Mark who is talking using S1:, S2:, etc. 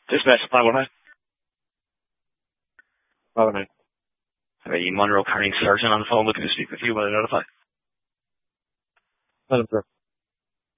S1: Dispatch 519.
S2: 519.
S1: I have a Monroe County Sergeant on the phone looking to speak with you. Will I notify?
S2: Let him through.